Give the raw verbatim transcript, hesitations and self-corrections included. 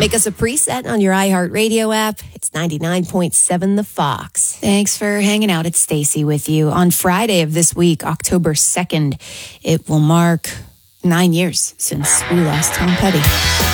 Make us a preset on your iHeartRadio app. It's ninety-nine point seven The Fox. Thanks for hanging out. It's Stacy with you. On Friday of this week, October second, it will mark nine years since we lost Tom Petty.